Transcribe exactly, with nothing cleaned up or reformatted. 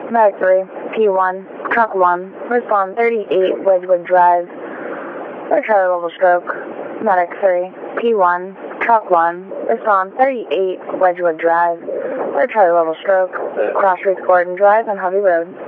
Medic three, P one, Truck one, respond thirty-eight Wedgewood Drive, for Charlie level stroke. Medic three, P one, Truck one, respond thirty-eight Wedgewood Drive, for Charlie level stroke, Crossroads Gordon Drive on Hovey Road.